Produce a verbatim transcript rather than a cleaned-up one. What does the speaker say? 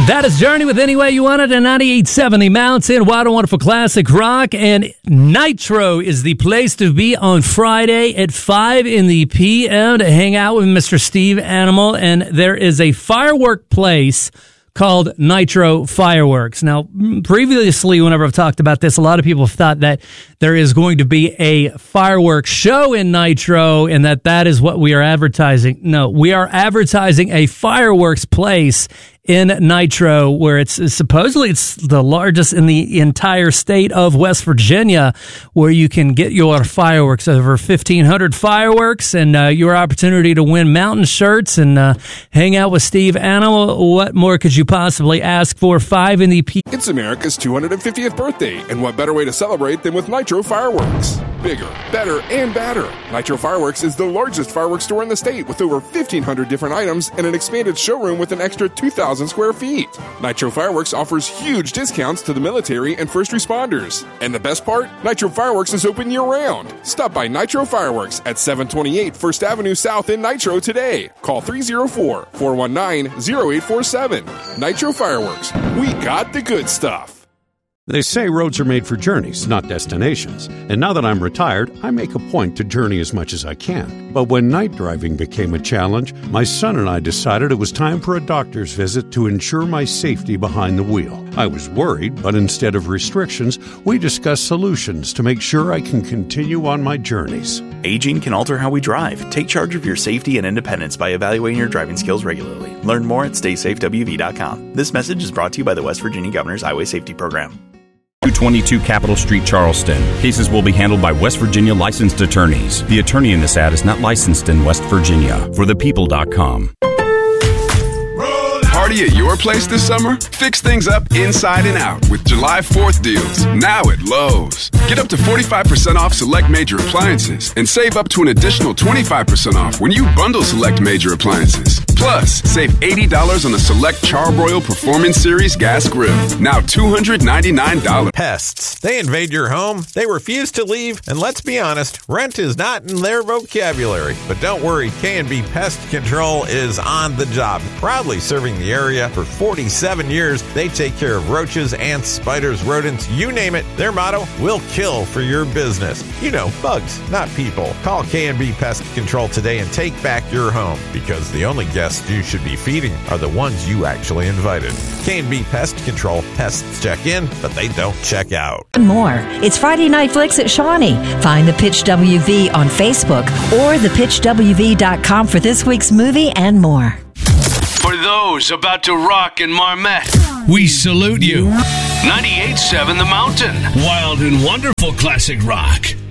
That is Journey with Any Way You Want It at ninety-eight seventy Mountain, Wild and Wonderful Classic Rock. And Nitro is the place to be on Friday at five in the p m to hang out with Mister Steve Animal. And there is a firework place called Nitro Fireworks. Now, previously, whenever I've talked about this, a lot of people have thought that there is going to be a fireworks show in Nitro and that that is what we are advertising. No, we are advertising a fireworks place in Nitro, where it's supposedly it's the largest in the entire state of West Virginia, where you can get your fireworks, over fifteen hundred fireworks, and uh, your opportunity to win mountain shirts and uh, hang out with Steve Animal. What more could you possibly ask for? Five in the P. It's America's two hundred fiftieth birthday, and what better way to celebrate than with Nitro Fireworks? Bigger, better, and badder. Nitro Fireworks is the largest fireworks store in the state with over fifteen hundred different items and an expanded showroom with an extra two thousand square feet. Nitro Fireworks offers huge discounts to the military and first responders. And the best part? Nitro Fireworks is open year-round. Stop by Nitro Fireworks at seven twenty-eight First Avenue South in Nitro today. Call three oh four, four one nine, oh eight four seven. Nitro Fireworks. We got the good stuff. They say roads are made for journeys, not destinations. And now that I'm retired, I make a point to journey as much as I can. But when night driving became a challenge, my son and I decided it was time for a doctor's visit to ensure my safety behind the wheel. I was worried, but instead of restrictions, we discussed solutions to make sure I can continue on my journeys. Aging can alter how we drive. Take charge of your safety and independence by evaluating your driving skills regularly. Learn more at stay safe w v dot com. This message is brought to you by the West Virginia Governor's Highway Safety Program. two twenty-two Capitol Street, Charleston. Cases will be handled by West Virginia licensed attorneys. The attorney in this ad is not licensed in West Virginia. For the people dot com. Party at your place this summer? Fix things up inside and out with July fourth deals, now at Lowe's. Get up to forty-five percent off select major appliances and save up to an additional twenty-five percent off when you bundle select major appliances. Plus, save eighty dollars on a select Charbroil Performance Series gas grill, now two hundred ninety-nine dollars. Pests. They invade your home, they refuse to leave, and let's be honest, rent is not in their vocabulary. But don't worry, K and B Pest Control is on the job. Proudly serving the area for forty-seven years, they take care of roaches, ants, spiders, rodents, you name it. Their motto, we'll kill for your business. You know, bugs, not people. Call K and B Pest Control today and take back your home, because the only guests you should be feeding are the ones you actually invited. K and B Pest Control. Pests check in, but they don't check out. More. It's Friday Night Flicks at Shawnee. Find the Pitch W V on Facebook or the pitch w v dot com for this week's movie and more. For those about to rock in Marmette, we salute you. ninety-eight point seven The Mountain. Wild and wonderful classic rock.